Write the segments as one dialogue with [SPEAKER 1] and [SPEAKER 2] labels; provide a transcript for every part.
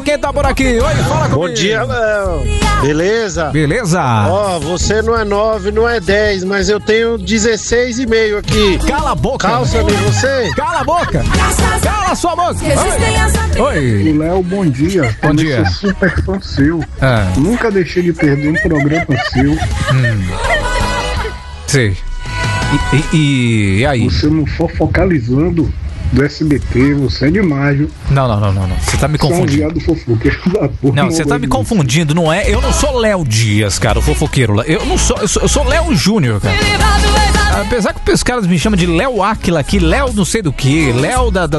[SPEAKER 1] quem tá por aqui. Oi, fala comigo.
[SPEAKER 2] Bom dia, Léo. Beleza?
[SPEAKER 1] Beleza.
[SPEAKER 2] Ó, você não é 9, não é 10, mas eu tenho 16,5 aqui.
[SPEAKER 1] Cala a boca.
[SPEAKER 2] Calça-me você.
[SPEAKER 1] Cala a boca. Cala a sua boca. Oi.
[SPEAKER 3] Léo, bom dia.
[SPEAKER 1] Bom dia.
[SPEAKER 3] Eu sou super fã seu. Nunca deixei de perder um programa seu.
[SPEAKER 1] Sei. E aí?
[SPEAKER 3] Você não focalizando do SBT, você é demais, viu?
[SPEAKER 1] Não. Você tá me confundindo.
[SPEAKER 3] Não,
[SPEAKER 1] você tá me confundindo, não é? Eu não sou Léo Dias, cara, o fofoqueiro. Eu não sou, eu sou Léo Júnior, cara. Apesar que os caras me chamam de Léo Áquila aqui, Léo não sei do que, Léo da...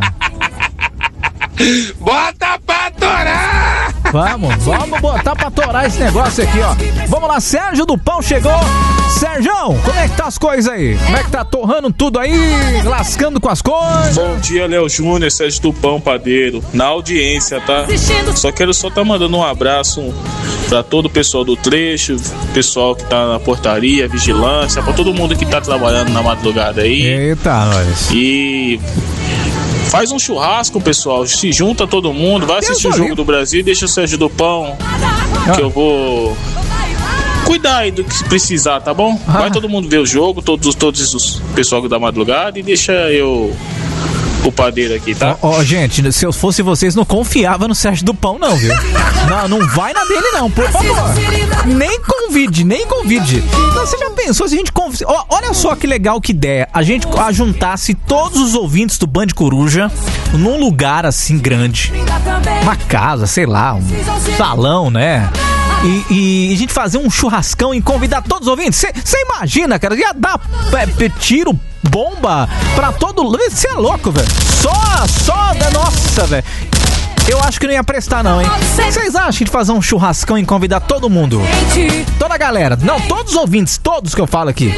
[SPEAKER 4] Bota pra torar!
[SPEAKER 1] Vamos botar pra torar esse negócio aqui, ó. Vamos lá, Sérgio do Pão chegou. Sérgião, como é que tá as coisas aí? Como é que tá torrando tudo aí? Lascando com as coisas?
[SPEAKER 4] Bom dia, Léo Júnior, Sérgio do Pão Padeiro. Na audiência, tá? Só quero tá mandando um abraço pra todo o pessoal do trecho, pessoal que tá na portaria, vigilância, pra todo mundo que tá trabalhando na madrugada aí.
[SPEAKER 1] Eita, nós.
[SPEAKER 4] E... faz um churrasco, pessoal. Se junta todo mundo. Vai assistir o Jogo do Brasil. Deixa o Sérgio do Pão. Que eu vou cuidar aí do que precisar, tá bom? Vai todo mundo ver o jogo. Todos os pessoal da madrugada. E deixa eu o padeiro aqui, tá?
[SPEAKER 1] Gente, se eu fosse vocês, não confiava no Sérgio do Pão, não, viu? Não vai na dele, não, por favor. Nem convide. Então, você já pensou se a gente... olha só que legal, que ideia. A gente juntasse todos os ouvintes do Band Coruja num lugar assim grande. Uma casa, sei lá, um salão, né? E a gente fazer um churrascão e convidar todos os ouvintes. Você imagina, cara? Ia dar tiro, bomba pra todo mundo. Você é louco, velho. Só da nossa, velho. Eu acho que não ia prestar, não, hein? Vocês acham de fazer um churrascão e convidar todo mundo? Toda a galera. Não, todos os ouvintes, todos que eu falo aqui.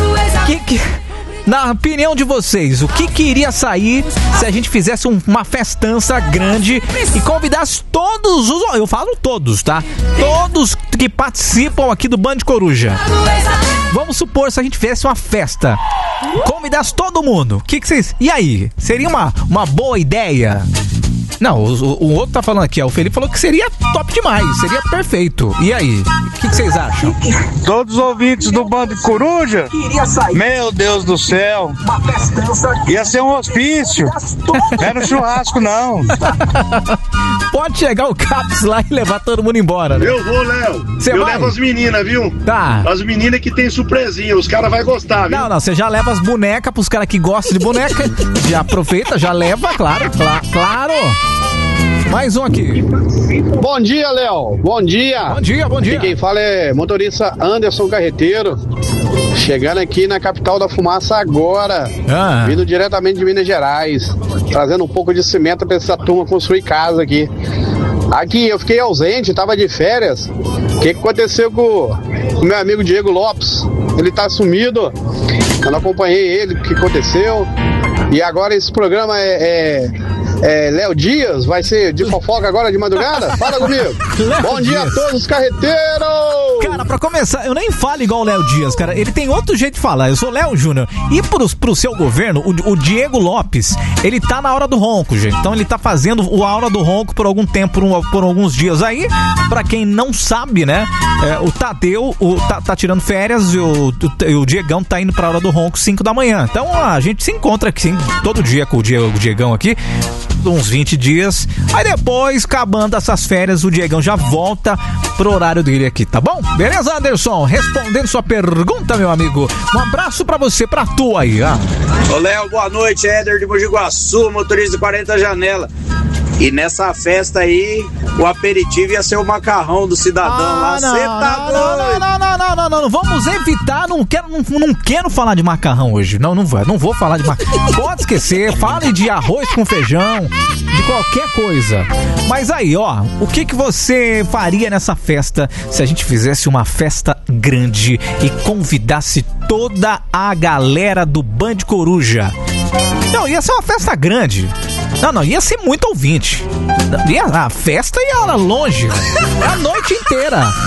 [SPEAKER 1] Na opinião de vocês, o que iria sair se a gente fizesse uma festança grande e convidasse todos os... eu falo todos, tá? Todos que participam aqui do Band Coruja. Vamos supor, se a gente fizesse uma festa, convidasse todo mundo. O que vocês... E aí? Seria uma boa ideia? Não, o outro tá falando aqui, ó. O Felipe falou que seria top demais, seria perfeito. E aí? O que vocês acham?
[SPEAKER 5] Todos os ouvintes do Bando Coruja? Meu Deus do céu! Ia ser um hospício. Não era um churrasco, não.
[SPEAKER 1] Pode chegar o Caps lá e levar todo mundo embora, né?
[SPEAKER 6] Eu vou, Léo. Eu levo as meninas, viu?
[SPEAKER 1] Tá.
[SPEAKER 6] As meninas que tem surpresinha, os caras vão gostar, viu?
[SPEAKER 1] Não, você já leva as bonecas pros caras que gostam de boneca. Já aproveita, já leva, claro. Mais um aqui.
[SPEAKER 7] Bom dia, Léo. Bom dia.
[SPEAKER 1] Bom dia.
[SPEAKER 7] Aqui quem fala é motorista Anderson Carreteiro. Chegando aqui na capital da fumaça agora. Vindo diretamente de Minas Gerais. Trazendo um pouco de cimento pra essa turma construir casa aqui. Aqui, eu fiquei ausente, tava de férias. O que aconteceu com o meu amigo Diego Lopes? Ele tá sumido. Eu não acompanhei ele, o que aconteceu. E agora esse programa Léo Dias, vai ser de fofoca agora de madrugada? Fala comigo. Bom dia a todos, carreteiros!
[SPEAKER 1] Cara, pra começar, eu nem falo igual o Léo Dias, cara. Ele tem outro jeito de falar. Eu sou Léo Júnior. E pro seu governo, o Diego Lopes, ele tá na hora do ronco, gente. Então ele tá fazendo a hora do ronco por algum tempo, por alguns dias aí. Pra quem não sabe, né? O Tadeu tá tirando férias e o Diegão tá indo pra hora do ronco 5 da manhã. Então a gente se encontra aqui todo dia com o Diegão aqui. Uns 20 dias. Aí depois, acabando essas férias, o Diegão já volta pro horário dele aqui, tá bom? Beleza, Anderson? Respondendo sua pergunta, meu amigo. Um abraço pra você, pra tu aí, ó.
[SPEAKER 5] Ô, Léo, boa noite. Éder de Mogi Guaçu, motorista de 40 janela. E nessa festa aí, o aperitivo ia ser o macarrão do cidadão lá. Você tá doido?
[SPEAKER 1] Não. Vamos evitar. Não quero falar de macarrão hoje. Não vou falar de macarrão. Pode esquecer. Fale de arroz com feijão, de qualquer coisa. Mas aí, ó, o que você faria nessa festa se a gente fizesse uma festa grande e convidasse toda a galera do Band Coruja? Não, ia ser uma festa grande. Não, ia ser muito ouvinte. A festa ia lá longe. A noite inteira.